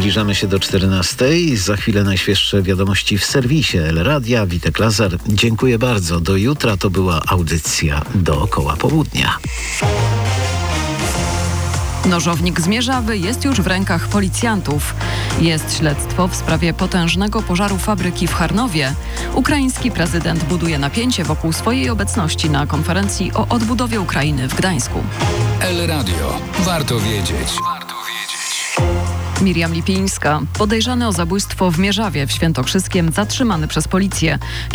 Zbliżamy się do 14:00. Za chwilę najświeższe wiadomości w serwisie El Radia. Witek Lazar. Dziękuję bardzo. Do jutra to była audycja Dookoła Południa. Nożownik z Mierzawy jest już w rękach policjantów. Jest śledztwo w sprawie potężnego pożaru fabryki w Charnowie. Ukraiński prezydent buduje napięcie wokół swojej obecności na konferencji o odbudowie Ukrainy w Gdańsku. El Radio. Warto wiedzieć. Miriam Lipińska. Podejrzany o zabójstwo w Mierzawie w Świętokrzyskiem zatrzymany przez policję.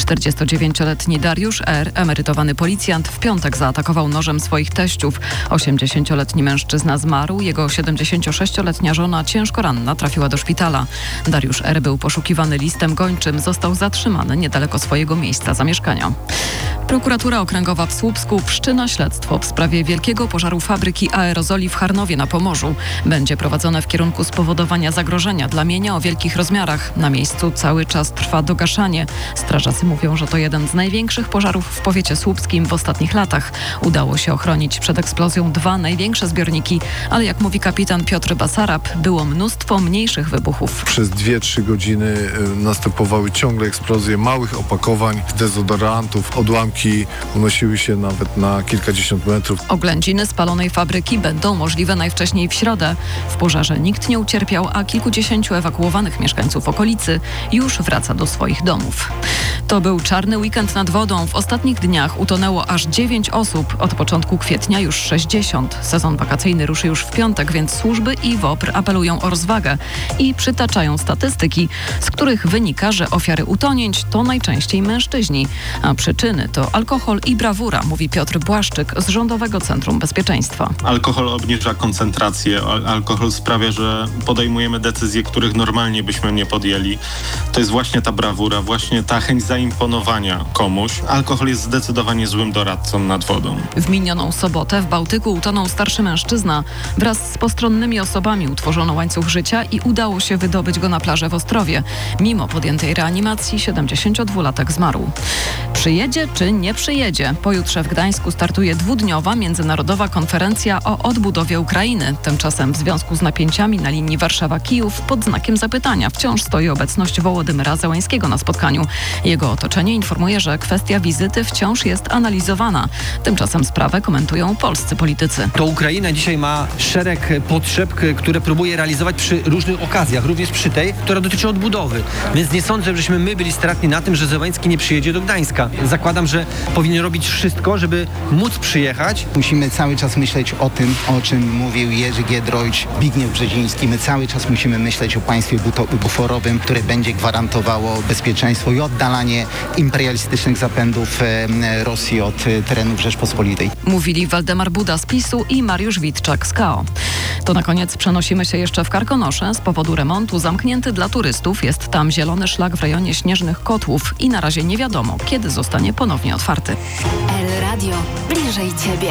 49-letni Dariusz R., emerytowany policjant, w piątek zaatakował nożem swoich teściów. 80-letni mężczyzna zmarł, jego 76-letnia żona ciężko ranna trafiła do szpitala. Dariusz R. był poszukiwany listem gończym, został zatrzymany niedaleko swojego miejsca zamieszkania. Prokuratura Okręgowa w Słupsku wszczyna śledztwo w sprawie wielkiego pożaru fabryki aerozoli w Charnowie na Pomorzu. Będzie prowadzone w kierunku spowodowania zagrożenia dla mienia o wielkich rozmiarach. Na miejscu cały czas trwa dogaszanie. Strażacy mówią, że to jeden z największych pożarów w powiecie słupskim w ostatnich latach. Udało się ochronić przed eksplozją 2 największe zbiorniki, ale jak mówi kapitan Piotr Basarab, było mnóstwo mniejszych wybuchów. Przez 2-3 godziny następowały ciągle eksplozje małych opakowań, dezodorantów, odłamki unosiły się nawet na kilkadziesiąt metrów. Oględziny spalonej fabryki będą możliwe najwcześniej w środę. W pożarze nikt nie ucierpiał, a kilkudziesięciu ewakuowanych mieszkańców okolicy już wraca do swoich domów. To był czarny weekend nad wodą. W ostatnich dniach utonęło aż 9 osób. Od początku kwietnia już 60. Sezon wakacyjny ruszy już w piątek, więc służby i WOPR apelują o rozwagę i przytaczają statystyki, z których wynika, że ofiary utonięć to najczęściej mężczyźni, a przyczyny to alkohol i brawura, mówi Piotr Błaszczyk z Rządowego Centrum Bezpieczeństwa. Alkohol obniża koncentrację, alkohol sprawia, że podejmujemy decyzje, których normalnie byśmy nie podjęli. To jest właśnie ta brawura, właśnie ta chęć zaimponowania komuś. Alkohol jest zdecydowanie złym doradcą nad wodą. W minioną sobotę w Bałtyku utonął starszy mężczyzna. Wraz z postronnymi osobami utworzono łańcuch życia i udało się wydobyć go na plażę w Ostrowie. Mimo podjętej reanimacji 72-latek zmarł. Przyjedzie czy nie przyjedzie? Pojutrze w Gdańsku startuje 2-dniowa międzynarodowa konferencja o odbudowie Ukrainy. Tymczasem w związku z napięciami na linii Warszawa-Kijów pod znakiem zapytania wciąż stoi obecność Wołodymyra Zełańskiego na spotkaniu. Jego otoczenie informuje, że kwestia wizyty wciąż jest analizowana. Tymczasem sprawę komentują polscy politycy. To Ukraina dzisiaj ma szereg potrzeb, które próbuje realizować przy różnych okazjach, również przy tej, która dotyczy odbudowy. Więc nie sądzę, żebyśmy my byli stratni na tym, że Zełański nie przyjedzie do Gdańska. Zakładam, że powinien robić wszystko, żeby móc przyjechać. Musimy cały czas myśleć o tym, o czym mówił Jerzy Giedroyć, Zbigniew Brzeziński. My cały czas musimy myśleć o państwie buforowym, które będzie gwarantowało bezpieczeństwo i oddalanie imperialistycznych zapędów Rosji od terenów Rzeczpospolitej. Mówili Waldemar Buda z PiS-u i Mariusz Witczak z KO. To na koniec przenosimy się jeszcze w Karkonosze. Z powodu remontu zamknięty dla turystów jest tam zielony szlak w rejonie Śnieżnych Kotłów i na razie nie wiadomo, kiedy zostanie ponownie otwarty. El Radio. Bliżej Ciebie.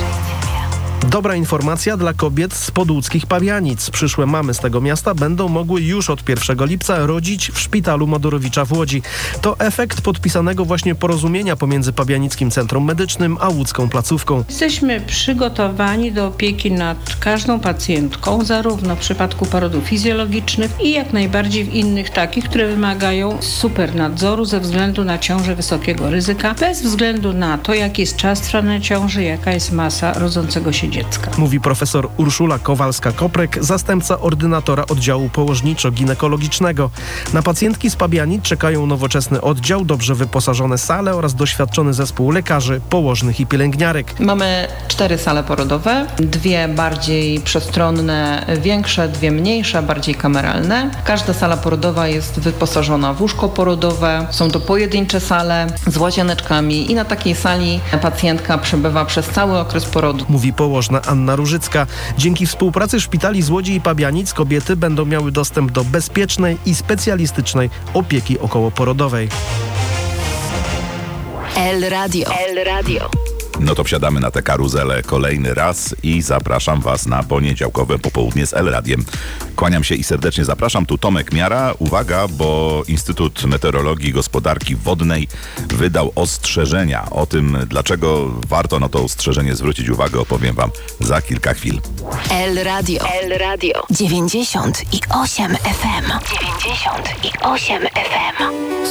Dobra informacja dla kobiet z podłódzkich Pabianic. Przyszłe mamy z tego miasta będą mogły już od 1 lipca rodzić w szpitalu Modorowicza w Łodzi. To efekt podpisanego właśnie porozumienia pomiędzy Pabianickim Centrum Medycznym a łódzką placówką. Jesteśmy przygotowani do opieki nad każdą pacjentką, zarówno w przypadku porodów fizjologicznych i jak najbardziej w innych takich, które wymagają supernadzoru ze względu na ciążę wysokiego ryzyka, bez względu na to, jaki jest czas trwania ciąży, jaka jest masa rodzącego się dziecka. Mówi profesor Urszula Kowalska-Koprek, zastępca ordynatora oddziału położniczo-ginekologicznego. Na pacjentki z Pabianic czekają nowoczesny oddział, dobrze wyposażone sale oraz doświadczony zespół lekarzy, położnych i pielęgniarek. Mamy 4 sale porodowe, 2 bardziej przestronne, większe, 2 mniejsze, bardziej kameralne. Każda sala porodowa jest wyposażona w łóżko porodowe, są to pojedyncze sale z łazieneczkami i na takiej sali pacjentka przebywa przez cały okres porodu. Mówi położna Anna Różycka. Dzięki współpracy szpitali z Łodzi i Pabianic kobiety będą miały dostęp do bezpiecznej i specjalistycznej opieki okołoporodowej. El Radio. El Radio. No to wsiadamy na tę karuzelę kolejny raz i zapraszam Was na poniedziałkowe popołudnie z L-Radiem. Kłaniam się i serdecznie zapraszam. Tu Tomek Miara. Uwaga, bo Instytut Meteorologii i Gospodarki Wodnej wydał ostrzeżenia. O tym, dlaczego warto na to ostrzeżenie zwrócić uwagę, opowiem Wam za kilka chwil. L-Radio. 98 FM. 98 FM.